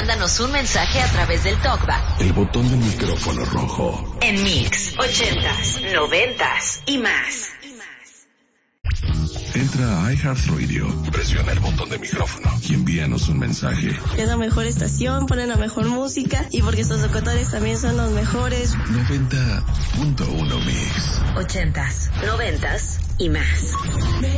mándanos un mensaje a través del TalkBack. El botón del micrófono rojo. En Mix, 80s, 90s y más. Entra a iHeartRadio, presiona el botón de micrófono y envíanos un mensaje. Es la mejor estación, ponen la mejor música y porque estos locutores también son los mejores. 90.1 Mix. 80s, 90s y más.